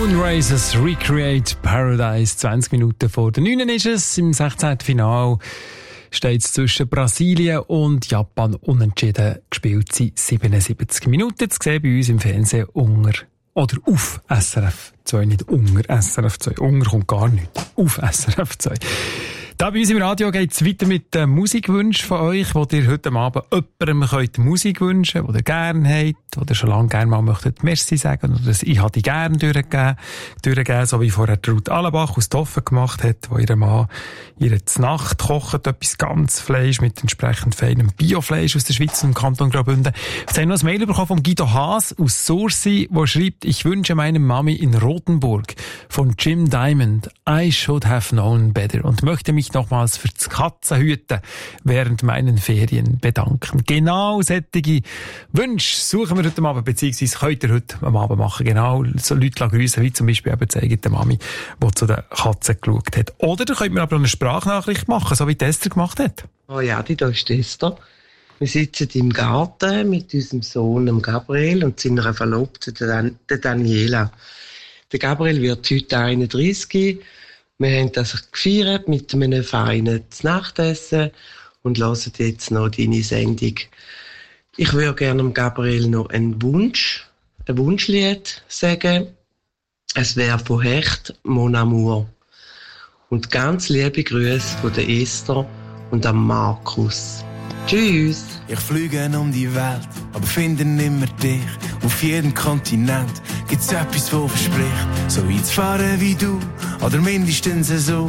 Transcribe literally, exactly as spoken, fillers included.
Moonraces Recreate Paradise. zwanzig Minuten vor der neun ist es. Im sechzehnten Finale steht es zwischen Brasilien und Japan unentschieden. Gespielt sind siebenundsiebzig Minuten. Zu sehen bei uns im Fernsehen unter oder auf S R F zwei. Nicht unter S R F zwei. Unter kommt gar nicht. Auf S R F zwei. Da bei uns im Radio geht es weiter mit den Musikwünschen von euch, wo ihr heute Abend jemandem könnt Musik wünschen könnt, die ihr gerne habt, die ihr schon lange gerne mal möchtet Merci sagen oder das «Ich habe die gerne» durchgegeben, durchgegeben, so wie vorher Ruth Allenbach aus Toffen gemacht hat, wo ihr Mann ihre Nacht kocht, etwas ganz Fleisch mit entsprechend feinem Biofleisch aus der Schweiz und dem Kanton Graubünden. Jetzt haben wir noch ein Mail bekommen von Guido Haas aus Sursi, der schreibt, ich wünsche meiner Mami in Rothenburg von Jim Diamond I should have known better und möchte mich nochmals für das Katzenhüten während meinen Ferien bedanken. Genau solche Wünsche suchen wir heute Abend, beziehungsweise könnt ihr heute am Abend machen. Genau so Leute grüßen, wie zum Beispiel eben die eigene Mami, die zu den Katzen geschaut hat. Oder ihr könnt mir aber eine Sprachnachricht machen, so wie die Esther gemacht hat. Oh ja, die da ist Esther. Wir sitzen im Garten mit unserem Sohn, dem Gabriel, und seiner Verlobten, der, Dan- der Daniela. Der Gabriel wird heute einunddreißig. Wir haben das gefeiert mit einem feinen Nachtessen und hören jetzt noch deine Sendung. Ich würde gerne dem Gabriel noch einen Wunsch, ein Wunschlied sagen. Es wäre von Hecht «Mon Amour». Und ganz liebe Grüße von der Esther und am Markus. Tschüss! Ich fliege um die Welt, aber finde nimmer dich. Auf jedem Kontinent gibt's etwas, wo verspricht, so weit zu fahren wie du, oder mindestens so.